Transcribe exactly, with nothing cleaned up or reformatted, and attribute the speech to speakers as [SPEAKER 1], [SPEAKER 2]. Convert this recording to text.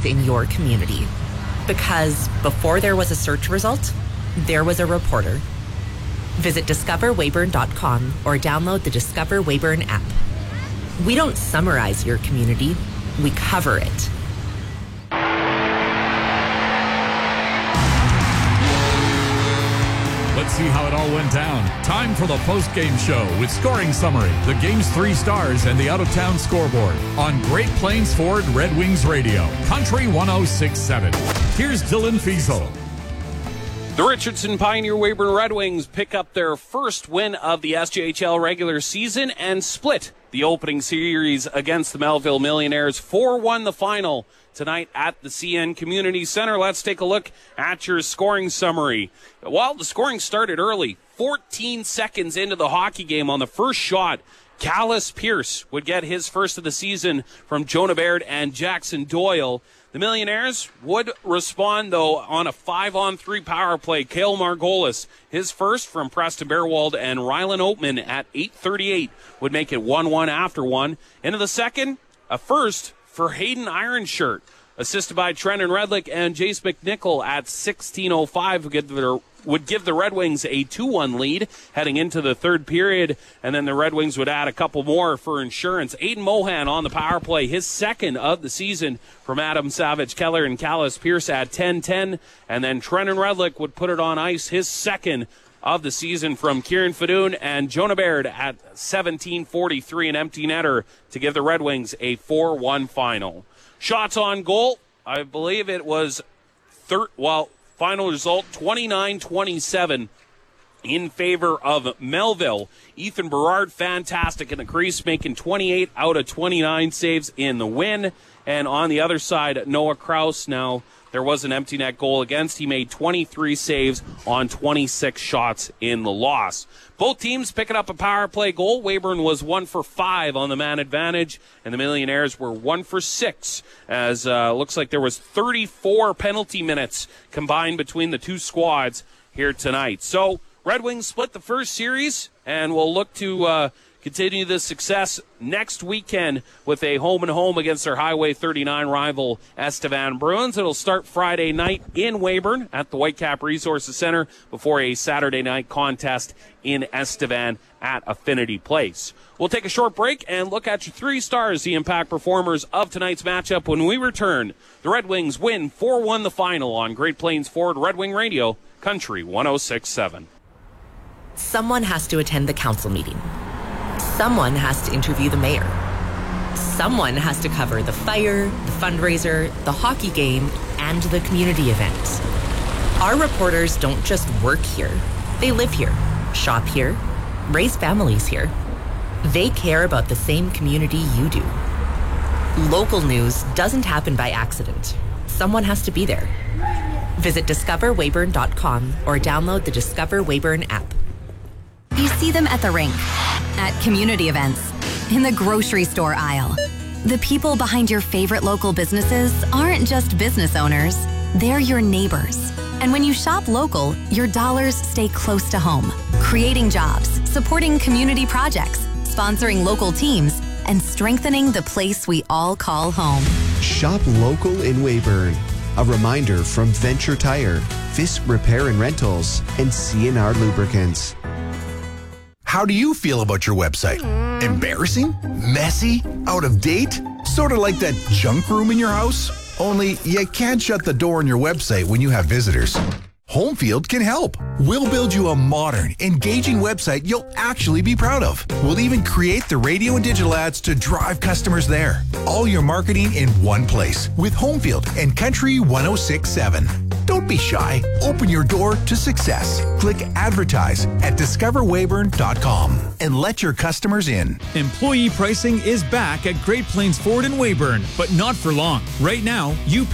[SPEAKER 1] in your community. Because before there was a search result, there was a reporter. Visit discover weyburn dot com or download the Discover Weyburn app. We don't summarize your community, we cover it.
[SPEAKER 2] Let's see how it all went down. Time for the post-game show with scoring summary, the game's three stars, and the out-of-town scoreboard on Great Plains Ford Red Wings Radio, Country one oh six point seven. Here's Dylan Fiesel.
[SPEAKER 3] The Richardson Pioneer Weyburn Red Wings pick up their first win of the S J H L regular season and split the opening series against the Melville Millionaires. four one the final tonight at the C N Community Center. Let's take a look at your scoring summary. Well, the scoring started early. fourteen seconds into the hockey game on the first shot, Callis Pierce would get his first of the season from Jonah Baird and Jackson Doyle. The Millionaires would respond, though, on a five-on-three power play. Cale Margolis, his first from Preston Bearwald, and Rylan Oatman at eight thirty-eight would make it one one after one. Into the second, a first for Hayden Ironshirt, assisted by Trenton Redlick and Jace McNichol at sixteen oh five, would give their would give the Red Wings a two one lead heading into the third period, and then the Red Wings would add a couple more for insurance. Aiden Mohan on the power play, his second of the season from Adam Savage Keller and Callis Pierce at ten ten, and then Trenton Redlick would put it on ice, his second of the season from Kieran Fadoon and Jonah Baird at seventeen forty-three, an empty netter to give the Red Wings a four one final. Shots on goal, I believe it was third, well, final result, twenty-nine twenty-seven in favor of Melville. Ethan Berard, fantastic in the crease, making twenty-eight out of twenty-nine saves in the win. And on the other side, Noah Kraus, now there was an empty net goal against. He made twenty-three saves on twenty-six shots in the loss. Both teams picking up a power play goal. Weyburn was one for five on the man advantage, and the Millionaires were one for six, as uh, looks like there was thirty-four penalty minutes combined between the two squads here tonight. So Red Wings split the first series, and we'll look to uh, continue this success next weekend with a home-and-home against their Highway thirty-nine rival Estevan Bruins. It'll start Friday night in Weyburn at the Whitecap Resources Center before a Saturday night contest in Estevan at Affinity Place. We'll take a short break and look at your three stars, the impact performers of tonight's matchup. When we return, the Red Wings win four one the final on Great Plains Ford Red Wing Radio, Country one oh six point seven.
[SPEAKER 1] Someone has to attend the council meeting. Someone has to interview the mayor. Someone has to cover the fire, the fundraiser, the hockey game, and the community event. Our reporters don't just work here. They live here, shop here, raise families here. They care about the same community you do. Local news doesn't happen by accident. Someone has to be there. Visit discover weyburn dot com or download the Discover Weyburn app.
[SPEAKER 4] You see them at the rink, at community events, in the grocery store aisle. The people behind your favorite local businesses aren't just business owners, they're your neighbors. And when you shop local, your dollars stay close to home, creating jobs, supporting community projects, sponsoring local teams, and strengthening the place we all call home.
[SPEAKER 5] Shop local in Weyburn. A reminder from Venture Tire, Fisk Repair and Rentals, and C and R Lubricants.
[SPEAKER 6] How do you feel about your website? Embarrassing? Messy? Out of date? Sort of like that junk room in your house? Only you can't shut the door on your website when you have visitors. Homefield can help. We'll build you a modern, engaging website you'll actually be proud of. We'll even create the radio and digital ads to drive customers there. All your marketing in one place with Homefield and Country one oh six point seven. Don't be shy. Open your door to success. Click advertise at discover weyburn dot com and let your customers in.
[SPEAKER 2] Employee pricing is back at Great Plains Ford in Weyburn, but not for long. Right now, you